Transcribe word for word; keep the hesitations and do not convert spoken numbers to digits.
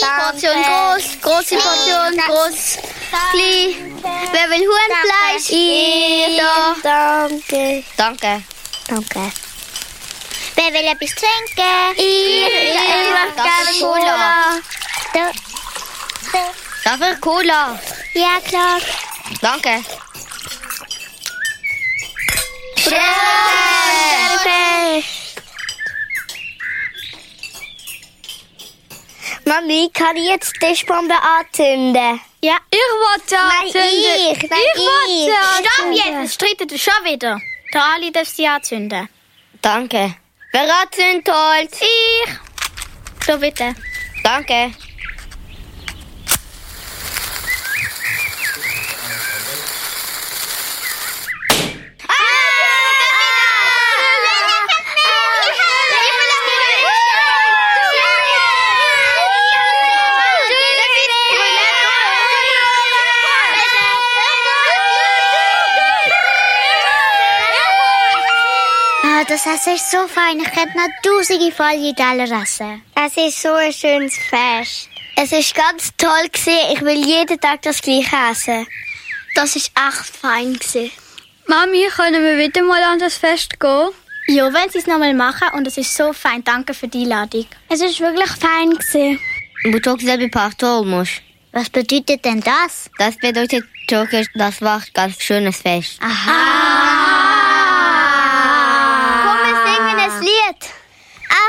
Portion groß, große Portion groß, klein. Wer will Huhnfleisch? Ich. Da. Danke. Danke. Danke. Wer will etwas trinken? Ich. Ich möchte gerne Cola. Da. Da. Darf ich Cola? Ja, klar. Danke. Danke. Mami, kann ich jetzt die Tischbombe anzünden? Ja. Ich wollte anzünden. Nein, ich. Nein, ich wollte ich. Stopp jetzt, es streitet schon wieder. Der Ali darf sie anzünden. Danke. Wer anzündet Holz? Ich. So bitte. Danke. Das Essen ist so fein, ich könnte noch tausende volle Teller essen. Es ist so ein schönes Fest. Es ist ganz toll gewesen. Ich will jeden Tag das Gleiche essen. Das ist echt fein gewesen. Mami, können wir wieder mal an das Fest gehen? Ja, wenn sie es nochmal machen und es ist so fein. Danke für die Einladung. Es ist wirklich fein gewesen. Du sagst selber Pastor musst. Was bedeutet denn das? Das bedeutet, das war ein ganz schönes Fest. Aha.